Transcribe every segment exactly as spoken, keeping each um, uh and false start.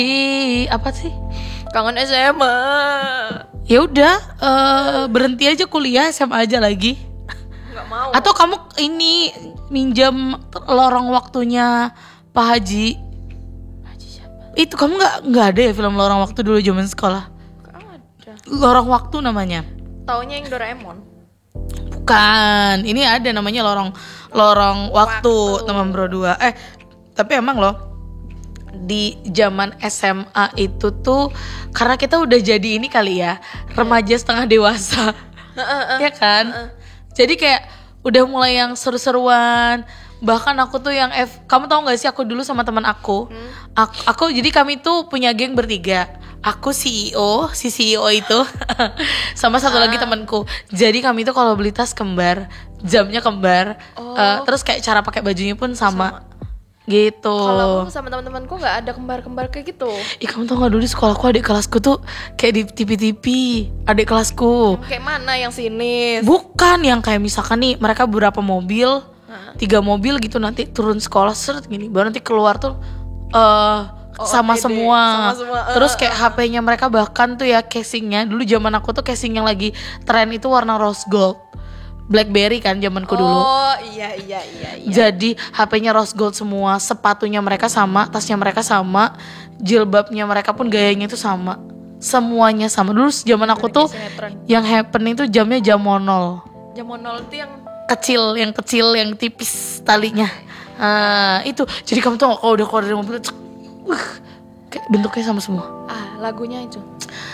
Ih, apa sih? Kangen S M A. Ya udah, uh, berhenti aja kuliah, S M A aja lagi. Nggak mau. Atau kamu ini minjam lorong waktunya Pak Haji. Haji siapa? Itu kamu nggak nggak ada ya film lorong waktu dulu zaman sekolah? Nggak ada. Lorong waktu namanya. Taunya yang Doraemon. Bukan, ini ada namanya lorong lorong waktu, Waktu. teman bro dua. Eh, tapi emang loh di zaman S M A itu tuh karena kita udah jadi ini kali ya, remaja setengah dewasa. Ya kan? Jadi kayak udah mulai yang seru-seruan. Bahkan aku tuh yang F, kamu tahu nggak sih aku dulu sama teman aku, Hmm. aku, aku jadi kami tuh punya geng bertiga. Aku C E O, si C E O itu, sama satu lagi temanku. Jadi kami tuh kalau beli tas kembar, jamnya kembar, Oh. uh, terus kayak cara pakai bajunya pun sama, Sama. gitu. Kalau aku sama teman-temanku nggak ada kembar-kembar kayak gitu. Ih, kamu tau gak dulu di sekolahku adik kelasku tuh kayak di T V-T V, adik kelasku. Kayak mana yang sinis? Bukan yang kayak misalkan nih mereka beberapa mobil, Hah? tiga mobil gitu, nanti turun sekolah seret gini, baru nanti keluar tuh uh, Oh, sama, O T D, semua. sama semua, uh, Terus kayak uh, H P-nya mereka bahkan tuh ya casingnya, dulu zaman aku tuh casing yang lagi tren itu warna rose gold, BlackBerry kan zamanku dulu. Oh iya iya iya. iya. Jadi H P-nya rose gold semua, sepatunya mereka sama, tasnya mereka sama, jilbabnya mereka pun gayanya itu sama, semuanya sama. Dulu zaman aku tuh Sinetron. yang happening tuh jamnya jam monol. Jamonol itu yang Kecil, yang kecil, yang tipis talinya. Ah, itu. Jadi kamu tuh kalau udah keluar dari mobil, cek, uh, kayak bentuknya sama semua. ah lagunya itu.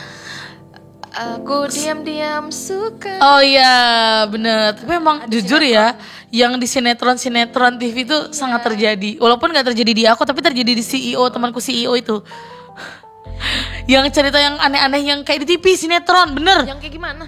Aku diam-diam suka. Oh iya, bener. Tapi emang jujur ya, yang di sinetron-sinetron T V itu sangat terjadi. Walaupun gak terjadi di aku, tapi terjadi di C E O, temanku C E O itu. Yang cerita yang aneh-aneh yang kayak di T V sinetron, bener. Yang kayak gimana?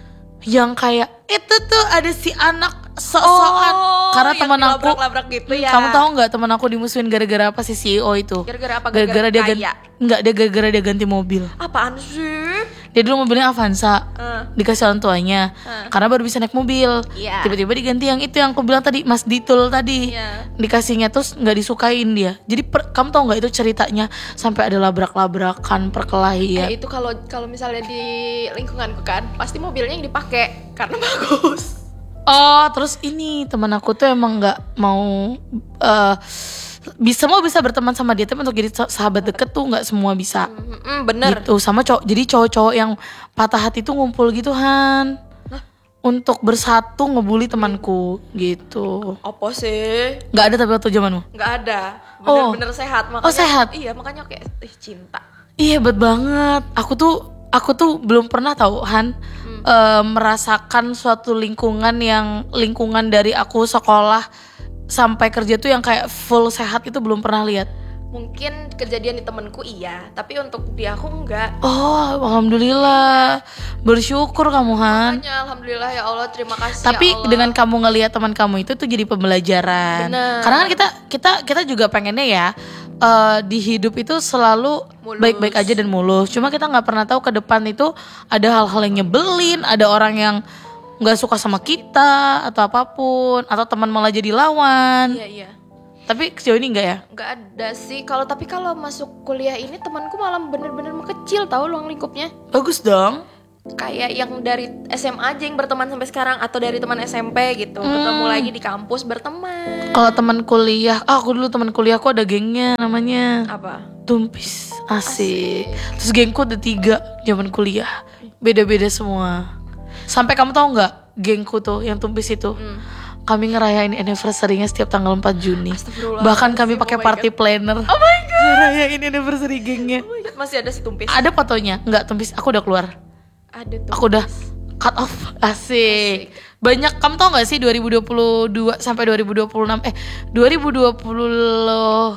Yang kayak itu tuh ada si anak sok-sokan. Karena yang teman aku, dilabrak-labrak gitu ya. kamu tahu nggak teman aku dimusuhin gara-gara apa si C E O itu? Gara-gara apa? Gara-gara dia ganti, kaya? nggak dia gara-gara dia ganti mobil. Apaan sih? Dia dulu mobilnya Avanza, Eh. dikasih orang tuanya, Eh. karena baru bisa naik mobil. Iya. Tiba-tiba diganti yang itu yang aku bilang tadi, Mas Ditul tadi. Iya. Dikasihnya terus nggak disukain dia. Jadi per, kamu tahu nggak itu ceritanya sampai ada labrak-labrakan perkelahian. Eh, itu kalau kalau misalnya di lingkunganku kan, pasti mobilnya yang dipakai karena bagus. Oh, terus ini teman aku tuh emang nggak mau eh, bisa mau bisa berteman sama dia, tapi untuk jadi sahabat deket tuh nggak semua bisa. Mm, bener. Gitu sama cowok. Jadi cowok-cowok yang patah hati tuh ngumpul gitu Han, untuk bersatu ngebully temanku gitu. Apa sih? Nggak ada tapi waktu zamanmu? Nggak ada. Oh. Bener-bener sehat. Makanya, Oh, sehat? Iya, makanya kayak ih, cinta. Iya, hebat banget. Aku tuh aku tuh belum pernah tahu Han eh, merasakan suatu lingkungan yang lingkungan dari aku sekolah sampai kerja tuh yang kayak full sehat, itu belum pernah lihat. Mungkin kejadian di temenku iya, tapi untuk di aku enggak. Oh, alhamdulillah. Bersyukur kamu Han. Makanya alhamdulillah ya Allah, terima kasih Tapi ya Allah. dengan kamu ngelihat teman kamu itu tuh jadi pembelajaran. Bener. Karena kan kita kita kita juga pengennya ya eh, di hidup itu selalu Mulus. baik-baik aja dan mulus. Cuma kita nggak pernah tahu ke depan itu ada hal-hal yang nyebelin, ada orang yang nggak suka sama kita atau apapun, atau teman malah jadi lawan. Iya iya. Tapi sejauh ini enggak ya? Nggak ada sih. Kalau tapi kalau masuk kuliah ini temanku malah bener-bener mengecil tahu ruang lingkupnya. Bagus dong. Kayak yang dari S M A aja yang berteman sampai sekarang, atau dari teman S M P gitu. Hmm. Ketemu lagi di kampus berteman. Kalau teman kuliah, ah, aku dulu teman kuliahku ada gengnya namanya Apa? Tumpis. Asik. Terus gengku ada tiga zaman kuliah. Beda-beda semua. Sampai kamu tahu nggak gengku tuh yang Tumpis itu? Hmm. Kami ngerayain anniversary-nya setiap tanggal empat Juni. Astagfirullah. Bahkan kami Oh pakai my party God. planner. Oh my god. Ngerayain anniversary gengnya. Oh my God, masih ada si Tumpis. Ada fotonya? Enggak, Tumpis aku udah keluar. Ada tuh. Aku udah cut off. Asik. Banyak, kamu tau gak sih dua ribu dua puluh dua sampai dua ribu dua puluh enam eh dua ribu dua puluh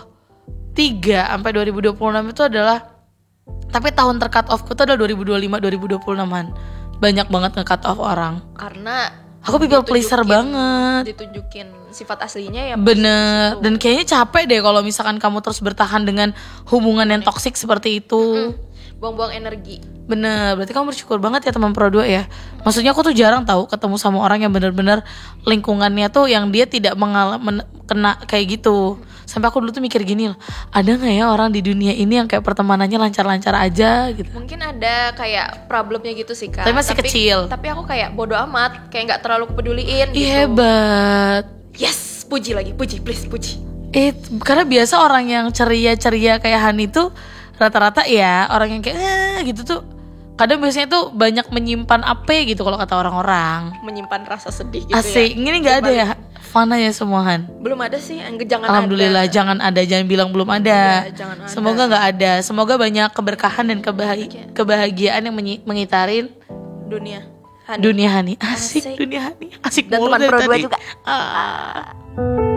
tiga sampai dua ribu dua puluh enam itu adalah, tapi tahun tercut offku tuh adalah dua ribu dua puluh lima dua ribu dua puluh enam-an. Banyak banget nge-cut off orang. Karena Aku people pleaser ditunjukin- banget. Ditunjukin sifat aslinya ya. Bener. Dan kayaknya capek deh kalau misalkan kamu terus bertahan dengan hubungan yang toksik seperti itu. buang-buang energi. Bener, berarti kamu bersyukur banget ya teman Pro dua ya. Maksudnya aku tuh jarang tahu ketemu sama orang yang bener-bener lingkungannya tuh yang dia tidak mengalami kena kayak gitu. Sampai aku dulu tuh mikir gini loh, ada gak ya orang di dunia ini yang kayak pertemanannya lancar-lancar aja gitu. Mungkin ada kayak problemnya gitu sih Kak. Tapi masih tapi, kecil. Tapi aku kayak bodo amat, kayak gak terlalu kepeduliin gitu. Ih, hebat. Yes, puji lagi, puji, please, puji. Eh, karena biasa orang yang ceria-ceria kayak Hani tuh rata-rata ya orang yang kayak eh, gitu tuh kadang biasanya tuh banyak menyimpan apa gitu kalau kata orang-orang. Menyimpan rasa sedih gitu. Asik, ya. Ini nggak ada ya? Fana ya semuahan. Belum ada sih, jangan Alhamdulillah, ada. jangan ada, jangan bilang belum ada. Ya, jangan ada. Semoga nggak ada. Semoga banyak keberkahan dan kebahagi- kebahagiaan yang menyi- mengitarin dunia. Hani. dunia Hani. Asik, Asik. dunia Hani. Asik Dan mulu teman dari Pro dua tadi. juga. Ah.